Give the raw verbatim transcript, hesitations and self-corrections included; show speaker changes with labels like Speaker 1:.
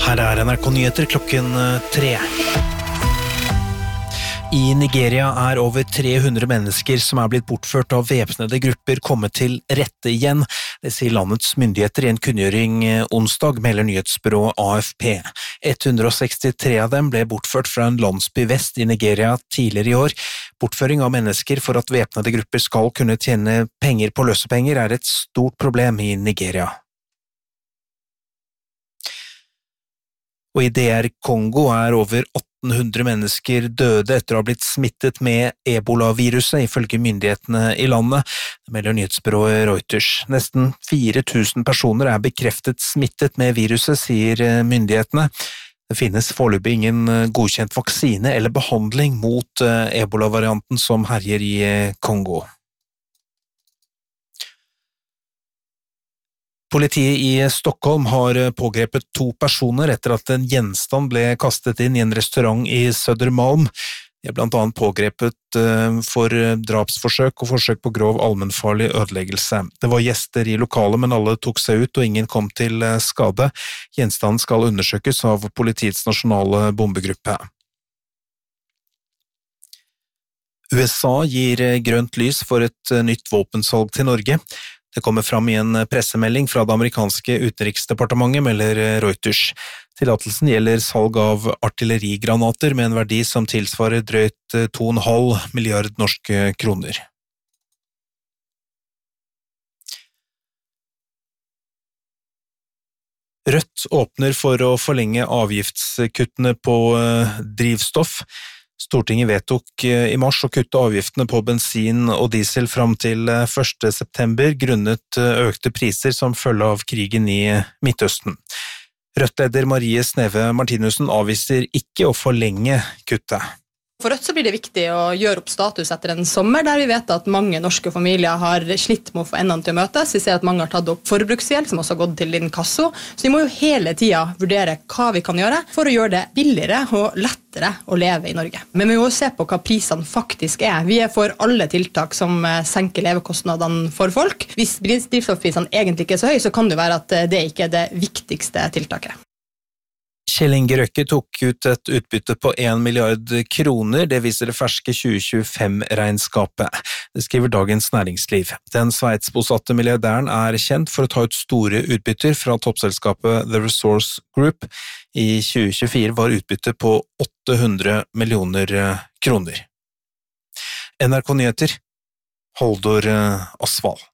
Speaker 1: Her er N R K-nyheter klokken tre. I Nigeria er over tre hundre mennesker som er blitt bortført av væpnede grupper kommet til rette igjen. Det sier landets myndigheter i en kunngjøring onsdag, melder nyhetsbyrået A F P. ett hundre sekstitre av dem ble bortført fra en landsby vest i Nigeria tidligere i år. Bortføring av mennesker for at væpnede grupper skal kunne tjene penger på løsepenger er et stort problem i Nigeria. Og i D R Kongo er over åtte hundre mennesker døde etter å ha blitt smittet med Ebola-viruset, ifølge myndighetene i landet, det melder nyhetsbyrået Reuters. Nesten fire tusen personer er bekreftet smittet med viruset, sier myndighetene. Det finnes foreløpig ingen godkjent vaksine eller behandling mot Ebola-varianten som herjer i Kongo. Politiet i Stockholm har pågrepet to personer etter at en gjenstand ble kastet inn i en restaurant i Södermalm. De er blant annet pågrepet for drapsforsøk og forsøk på grov allmennfarlig ødeleggelse. Det var gjester i lokalet, men alle tok seg ut og ingen kom til skade. Gjenstanden skal undersøkes av politiets nasjonale bombegruppe. U S A gir grønt lys for et nytt våpensalg til Norge. Det kommer fram i en pressemelding fra det amerikanske utenriksdepartementet, melder Reuters. Tillatelsen gjelder salg av artillerigranater med en verdi som tilsvarer drøyt to komma fem milliard norske kroner. Rødt åpner for å forlenge avgiftskuttene på drivstoff. Stortinget vedtok i mars å kutte avgiftene på bensin og diesel fram til første september grunnet økte priser som følge av krigen i Midtøsten. Rødt-leder Marie Sneve Martinussen avviser ikke å forlenge kuttet.
Speaker 2: For Rødt så blir det viktig å gjøre opp status etter en sommer der vi vet at mange norske familier har slitt med å få endene til å møtes. Vi ser at mange har tatt opp forbruksgjeld som også har gått til inkasso. Så vi må jo hele tiden vurdere hva vi kan gjøre for å gjøre det billigere og lettere å leve i Norge. Men vi må jo se på hva prisene faktisk er. Vi er for alle tiltak som senker levekostnadene for folk. Hvis drivstoffprisene egentlig ikke er så høye, så kan det være at det ikke er det viktigste tiltaket.
Speaker 1: Kjell Inge Røkke tok ut et utbytte på en milliard kroner, det viser det ferske tjue tjuefem-regnskapet. Det skriver Dagens Næringsliv. Den sveitsbosatte milliardæren er kjent for å ta ut store utbytter fra toppselskapet The Resource Group. I tjue tjuefire var utbyttet på åtte hundre millioner kroner. N R K-nyheter, Haldor Asvald.